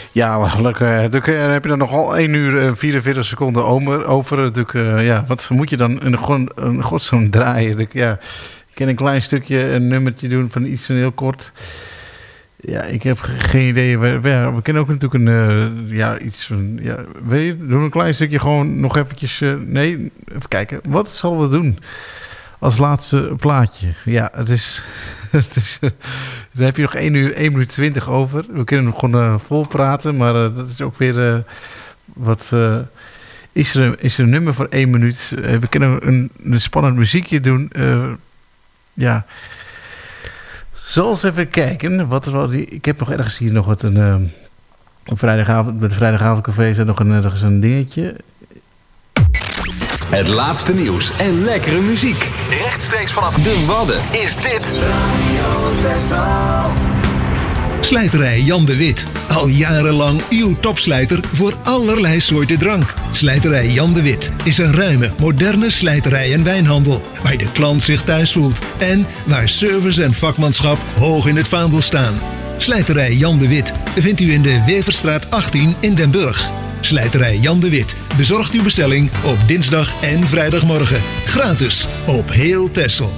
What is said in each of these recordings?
Ja, leuk. Dan heb je dan nogal 1 uur en 44 seconden over. Wat moet je dan in godsnaam draaien? Ik kan een klein stukje, een nummertje doen van iets heel kort. Ja, ik heb geen idee. We kennen ook natuurlijk iets van... Ja, weet je, doen een klein stukje gewoon nog eventjes... even kijken. Wat zullen we doen? Als laatste plaatje. Ja, het is dan heb je nog 1 minuut 20 over. We kunnen nog gewoon vol praten, maar dat is ook weer wat... Is er een nummer voor 1 minuut? We kunnen een spannend muziekje doen. Zal eens even kijken. Ik heb nog ergens hier nog een vrijdagavond... Met het vrijdagavondcafé staat nog ergens een dingetje... Het laatste nieuws en lekkere muziek. Rechtstreeks vanaf de Wadden is dit Radio Texel. Slijterij Jan de Wit. Al jarenlang uw topslijter voor allerlei soorten drank. Slijterij Jan de Wit is een ruime, moderne slijterij en wijnhandel. Waar de klant zich thuis voelt. En waar service en vakmanschap hoog in het vaandel staan. Slijterij Jan de Wit vindt u in de Weverstraat 18 in Den Burg. Slijterij Jan de Wit bezorgt uw bestelling op dinsdag en vrijdagmorgen. Gratis op heel Texel.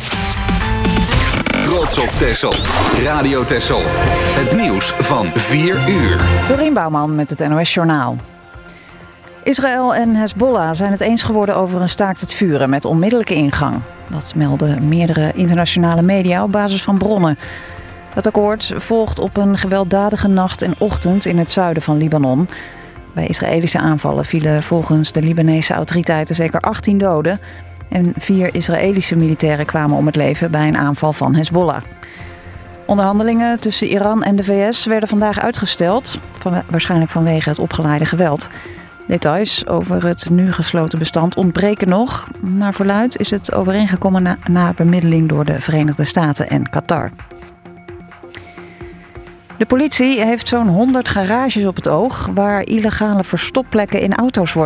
Trots op Texel. Radio Texel. Het nieuws van 4 uur. Dorien Bouwman met het NOS Journaal. Israël en Hezbollah zijn het eens geworden over een staakt het vuren met onmiddellijke ingang. Dat melden meerdere internationale media op basis van bronnen. Het akkoord volgt op een gewelddadige nacht en ochtend in het zuiden van Libanon. Bij Israëlische aanvallen vielen volgens de Libanese autoriteiten zeker 18 doden. En 4 Israëlische militairen kwamen om het leven bij een aanval van Hezbollah. Onderhandelingen tussen Iran en de VS werden vandaag uitgesteld. Waarschijnlijk vanwege het opgeleide geweld. Details over het nu gesloten bestand ontbreken nog. Naar verluidt is het overeengekomen na bemiddeling door de Verenigde Staten en Qatar. De politie heeft zo'n 100 garages op het oog waar illegale verstopplekken in auto's worden